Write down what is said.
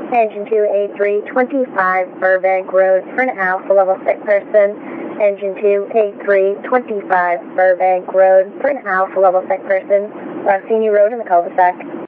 Engine 28325 Burbank Road for an Alpha level sick person. Engine 28325 Burbank Road for an Alpha level sick person. Rossini Road in the cul-de-sac.